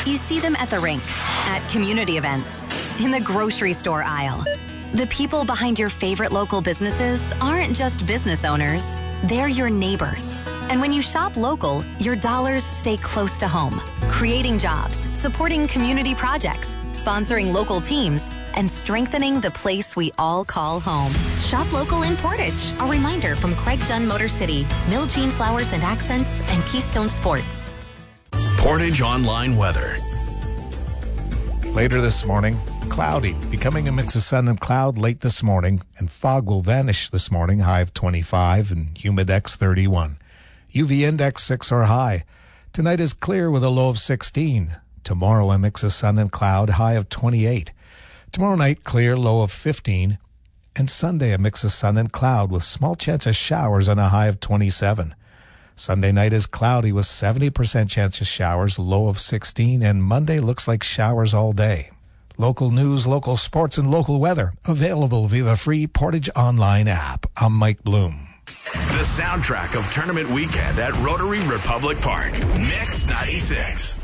You see them at the rink, at community events, in the grocery store aisle. The people behind your favorite local businesses aren't just business owners, they're your neighbors. And when you shop local, your dollars stay close to home, creating jobs, supporting community projects, sponsoring local teams, and strengthening the place we all call home. Shop local in Portage. A reminder from Craig Dunn Motor City, Miljean Flowers and Accents, and Keystone Sports. Portage Online Weather. Later this morning, cloudy, becoming a mix of sun and cloud late this morning, and fog will vanish this morning, high of 25 and humidex 31. UV index 6 or high. Tonight is clear with a low of 16. Tomorrow a mix of sun and cloud, high of 28. Tomorrow night, clear, low of 15. And Sunday, a mix of sun and cloud with small chance of showers and a high of 27. Sunday night is cloudy with 70% chance of showers, low of 16. And Monday looks like showers all day. Local news, local sports, and local weather available via the free Portage Online app. I'm Mike Bloom. The soundtrack of tournament weekend at Rotary Republic Park. Mix 96.